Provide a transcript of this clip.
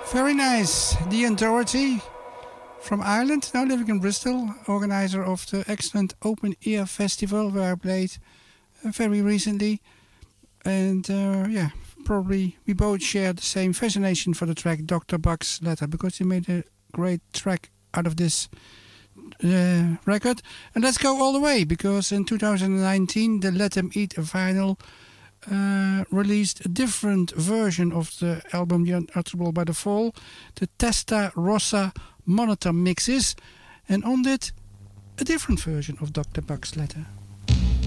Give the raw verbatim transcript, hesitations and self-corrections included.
Very nice. Dion Doherty from Ireland, now living in Bristol, organizer of the excellent Open Ear Festival where I played uh, very recently. And uh, yeah, probably we both share the same fascination for the track Doctor Buck's Letter, because he made a great track out of this uh, record. And let's go all the way, because in two thousand nineteen the Let 'Em Eat vinyl Uh, released a different version of the album The Unutterable by the Fall, the Testa Rossa Monitor mixes, and on it a different version of Doctor Buck's Letter.